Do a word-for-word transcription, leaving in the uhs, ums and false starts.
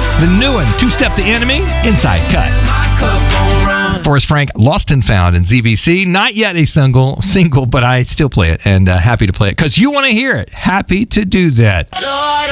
The new one, Two Step the Enemy, Inside Cut. Forrest Frank, Lost and Found in Z B C. Not yet a single, single, but I still play it, and uh, happy to play it because you want to hear it. Happy to do that.